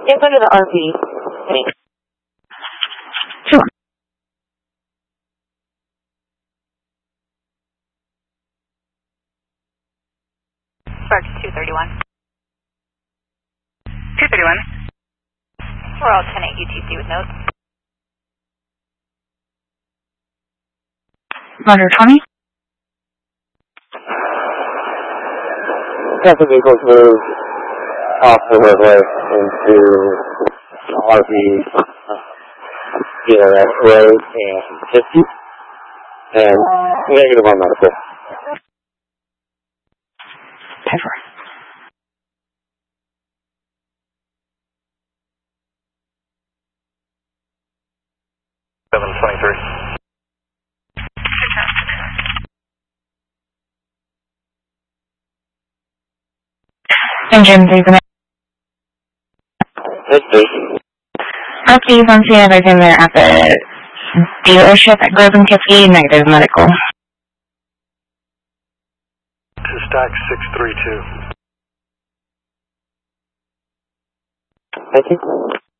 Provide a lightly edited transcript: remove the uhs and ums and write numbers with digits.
Yeah, go to the RV. Thanks. Sure. Spark 231. 231. We're all 10-8 UTC with notes. Roger, 20. Traffic vehicles move off the roadway into RV, either at road and 50, and negative on medical. Pepper. Engine, please. Please, once you have everything there at the dealership at Grove and Kiffy, negative medical. To stack 632. Thank you.